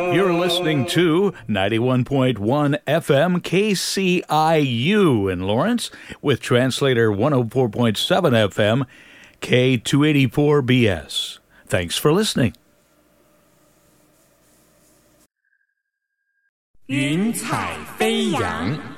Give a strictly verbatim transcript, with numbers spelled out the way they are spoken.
You're listening to ninety-one point one F M K C I U in Lawrence with translator one oh four point seven F M K two eighty-four B S. Thanks for listening. 云彩飞扬。